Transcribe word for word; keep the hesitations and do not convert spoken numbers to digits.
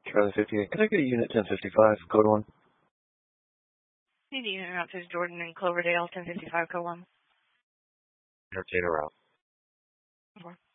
Charlie fifty-eight. Can I get a unit ten fifty-five, code one? Need a unit out to Jordan and Cloverdale, ten fifty-five, code one. Entertainer out. Okay.